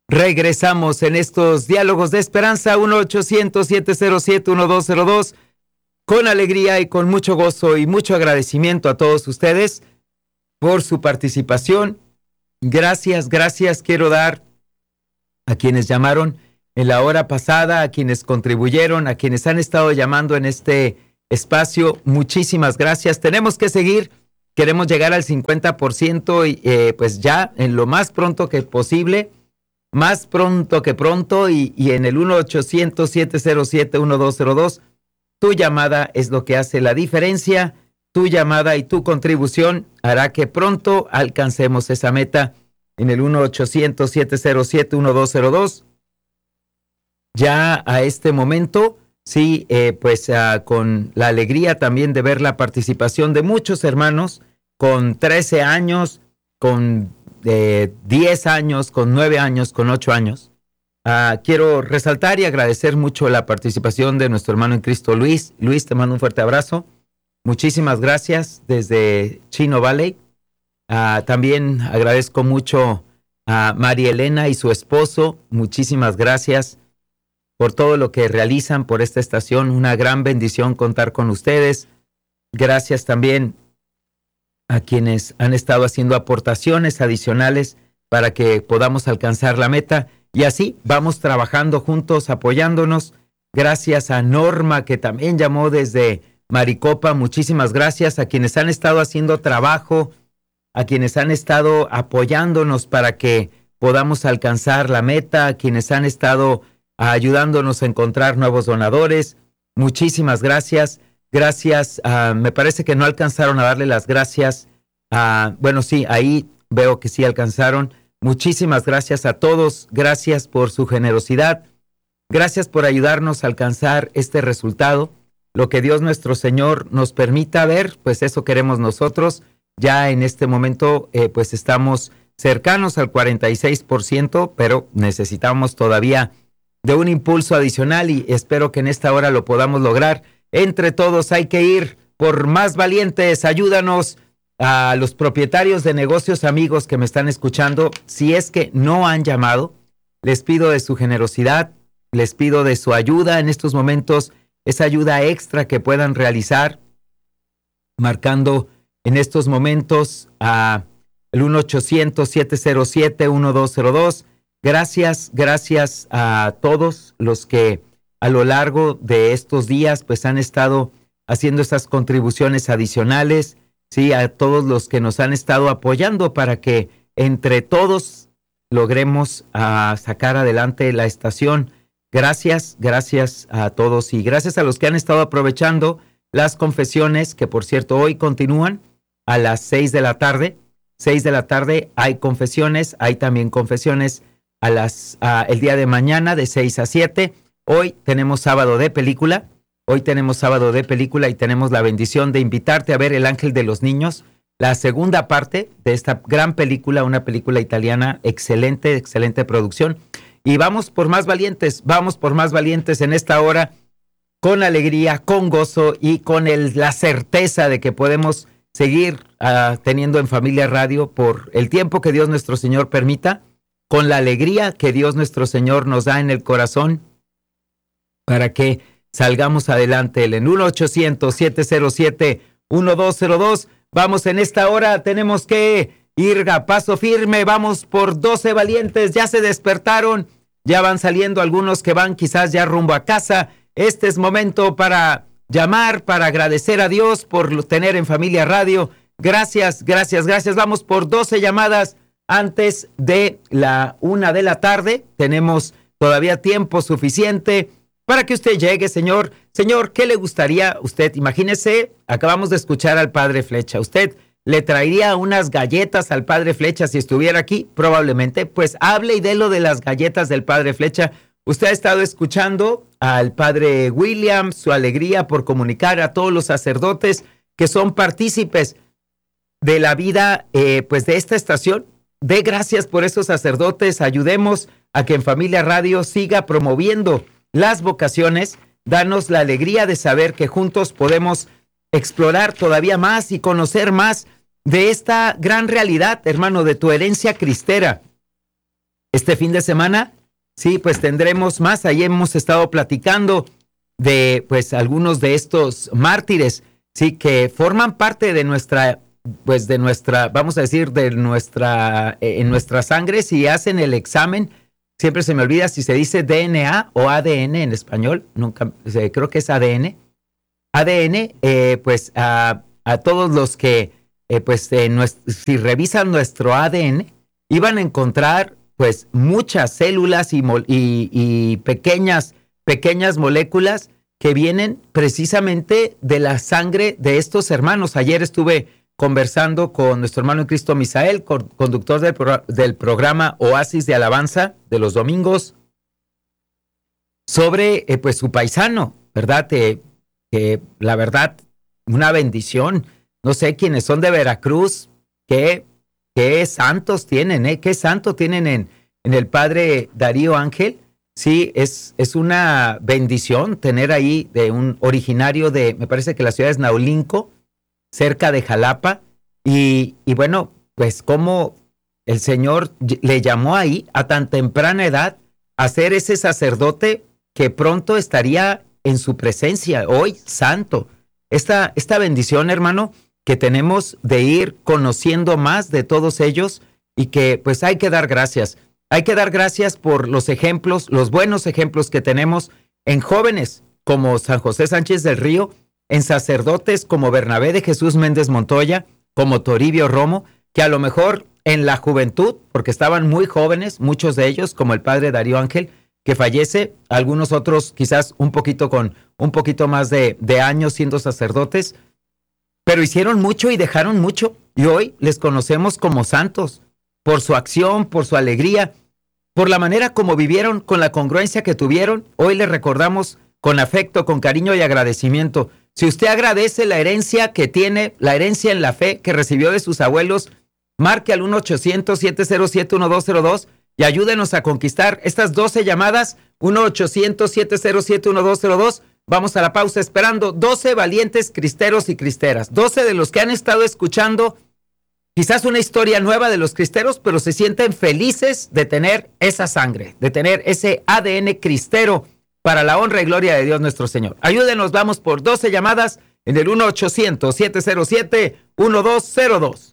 Regresamos en estos diálogos de esperanza 1-800-707-1202 con alegría y con mucho gozo y mucho agradecimiento a todos ustedes por su participación. Gracias quiero dar a quienes llamaron en la hora pasada, a quienes contribuyeron, a quienes han estado llamando en este espacio. Muchísimas gracias. Tenemos que seguir, queremos llegar al 50% y pues ya en lo más pronto que posible. Más pronto que pronto y en el 1-800-707-1202, tu llamada es lo que hace la diferencia. Tu llamada y tu contribución hará que pronto alcancemos esa meta en el 1-800-707-1202. Ya a este momento, sí, con la alegría también de ver la participación de muchos hermanos con 13 años, con 10 años, con 9 años, con 8 años. Quiero resaltar y agradecer mucho la participación de nuestro hermano en Cristo, Luis. Luis, te mando un fuerte abrazo. Muchísimas gracias desde Chino Valley. También agradezco mucho a María Elena y su esposo. Muchísimas gracias por todo lo que realizan por esta estación. Una gran bendición contar con ustedes. Gracias también a quienes han estado haciendo aportaciones adicionales para que podamos alcanzar la meta. Y así vamos trabajando juntos, apoyándonos. Gracias a Norma, que también llamó desde Maricopa. Muchísimas gracias a quienes han estado haciendo trabajo, a quienes han estado apoyándonos para que podamos alcanzar la meta, a quienes han estado ayudándonos a encontrar nuevos donadores. Muchísimas gracias. Gracias, me parece que no alcanzaron a darle las gracias. Bueno, sí, ahí veo que sí alcanzaron. Muchísimas gracias a todos. Gracias por su generosidad. Gracias por ayudarnos a alcanzar este resultado. Lo que Dios nuestro Señor nos permita ver, pues eso queremos nosotros. Ya en este momento, pues estamos cercanos al 46%, pero necesitamos todavía de un impulso adicional y espero que en esta hora lo podamos lograr. Entre todos hay que ir por más valientes. Ayúdanos a los propietarios de negocios, amigos que me están escuchando. Si es que no han llamado, les pido de su generosidad, les pido de su ayuda en estos momentos, esa ayuda extra que puedan realizar, marcando en estos momentos a el 1-800-707-1202. Gracias a todos los que a lo largo de estos días pues han estado haciendo estas contribuciones adicionales, sí, a todos los que nos han estado apoyando para que entre todos logremos sacar adelante la estación. Gracias a todos y gracias a los que han estado aprovechando las confesiones, que por cierto hoy continúan a las 6 de la tarde. 6 de la tarde hay confesiones, hay también confesiones el día de mañana de 6 a 7. Hoy tenemos sábado de película. Hoy tenemos sábado de película y tenemos la bendición de invitarte a ver El Ángel de los Niños, la segunda parte de esta gran película, una película italiana, excelente producción. Y vamos por más valientes en esta hora, con alegría, con gozo y con la certeza de que podemos seguir teniendo en Familia Radio por el tiempo que Dios nuestro Señor permita, con la alegría que Dios nuestro Señor nos da en el corazón, para que salgamos adelante. En 1-800-707-1202. Vamos en esta hora, tenemos que ir a paso firme. Vamos por 12 valientes, ya se despertaron, ya van saliendo algunos que van quizás ya rumbo a casa. Este es momento para llamar, para agradecer a Dios por tener en Familia Radio. Gracias. Vamos por 12 llamadas antes de la 1 de la tarde. Tenemos todavía tiempo suficiente para que usted llegue, Señor. Señor, ¿qué le gustaría a usted? Imagínese, acabamos de escuchar al Padre Flecha. ¿Usted le traería unas galletas al Padre Flecha si estuviera aquí? Probablemente. Pues hable y dé lo de las galletas del Padre Flecha. Usted ha estado escuchando al Padre William, su alegría por comunicar a todos los sacerdotes que son partícipes de la vida pues de esta estación. Dé gracias por esos sacerdotes. Ayudemos a que en Familia Radio siga promoviendo las vocaciones. Danos la alegría de saber que juntos podemos explorar todavía más y conocer más de esta gran realidad, hermano, de tu herencia cristera. Este fin de semana, sí, pues tendremos más. Ahí hemos estado platicando de pues algunos de estos mártires, sí, que forman parte de nuestra, pues de nuestra, vamos a decir, de nuestra, en nuestra sangre. Si hacen el examen, siempre se me olvida si se dice DNA o ADN en español, nunca, creo que es ADN. ADN, pues a todos los que, si revisan nuestro ADN, iban a encontrar pues muchas células y pequeñas moléculas que vienen precisamente de la sangre de estos hermanos. Ayer estuve conversando con nuestro hermano en Cristo Misael, conductor del programa Oasis de Alabanza de los domingos, sobre pues su paisano, ¿verdad? Que la verdad, una bendición. No sé quiénes son de Veracruz, qué santos tienen, qué santo tienen en el padre Darío Ángel. Sí, es una bendición tener ahí de un originario de, me parece que la ciudad es Naulinco, cerca de Jalapa, y bueno, pues como el Señor le llamó ahí a tan temprana edad a ser ese sacerdote que pronto estaría en su presencia, hoy santo. Esta bendición, hermano, que tenemos de ir conociendo más de todos ellos y que pues hay que dar gracias. Hay que dar gracias por los ejemplos, los buenos ejemplos que tenemos en jóvenes como San José Sánchez del Río, en sacerdotes como Bernabé de Jesús Méndez Montoya, como Toribio Romo, que a lo mejor en la juventud, porque estaban muy jóvenes, muchos de ellos, como el padre Darío Ángel, que fallece, algunos otros quizás un poquito con un poquito más de años siendo sacerdotes, pero hicieron mucho y dejaron mucho, y hoy les conocemos como santos, por su acción, por su alegría, por la manera como vivieron, con la congruencia que tuvieron. Hoy les recordamos con afecto, con cariño y agradecimiento. Si usted agradece la herencia que tiene, la herencia en la fe que recibió de sus abuelos, marque al 1-800-707-1202 y ayúdenos a conquistar estas 12 llamadas, 1-800-707-1202. Vamos a la pausa esperando 12 valientes cristeros y cristeras, 12 de los que han estado escuchando quizás una historia nueva de los cristeros, pero se sienten felices de tener esa sangre, de tener ese ADN cristero para la honra y gloria de Dios nuestro Señor. Ayúdenos, vamos por 12 llamadas en el 1-800-707-1202.